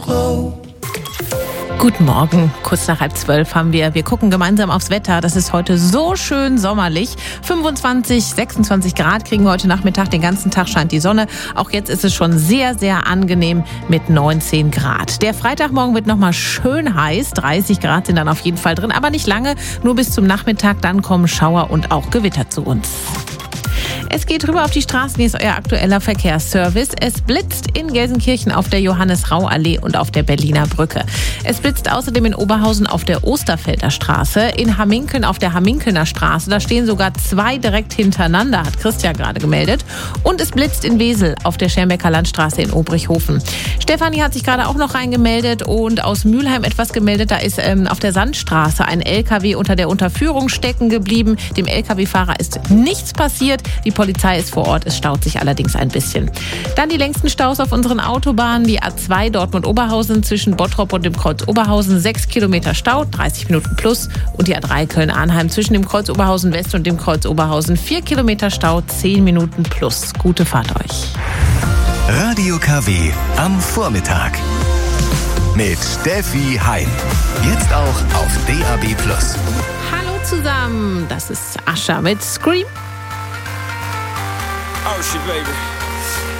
Guten Morgen, kurz nach 11:30 haben wir gucken gemeinsam aufs Wetter. Das ist heute so schön sommerlich. 25, 26 Grad kriegen wir heute Nachmittag. Den ganzen Tag scheint die Sonne. Auch jetzt ist es schon sehr, sehr angenehm mit 19 Grad. Der Freitagmorgen wird nochmal schön heiß. 30 Grad sind dann auf jeden Fall drin, aber nicht lange. Nur bis zum Nachmittag, dann kommen Schauer und auch Gewitter zu uns. Es geht rüber auf die Straßen, hier ist euer aktueller Verkehrsservice. Es blitzt in Gelsenkirchen auf der Johannes-Rau-Allee und auf der Berliner Brücke. Es blitzt außerdem in Oberhausen auf der Osterfelder Straße, in Hamminkeln auf der Hamminkelner Straße. Da stehen sogar 2 direkt hintereinander, hat Christian gerade gemeldet. Und es blitzt in Wesel auf der Schermbecker Landstraße in Obrichhofen. Stefanie hat sich gerade auch noch reingemeldet und aus Mülheim etwas gemeldet. Da ist auf der Sandstraße ein LKW unter der Unterführung stecken geblieben. Dem LKW-Fahrer ist nichts passiert. Die Polizei ist vor Ort, es staut sich allerdings ein bisschen. Dann die längsten Staus auf unseren Autobahnen. Die A2 Dortmund-Oberhausen zwischen Bottrop und dem Kreuz Oberhausen 6 Kilometer Stau, 30 Minuten plus. Und die A3 Köln-Arnheim zwischen dem Kreuz Oberhausen West und dem Kreuz Oberhausen 4 Kilometer Stau, 10 Minuten plus. Gute Fahrt euch. Radio KW am Vormittag. Mit Steffi Hein. Jetzt auch auf DAB+. Hallo zusammen, das ist Ascha mit Scream. Oh shit, baby.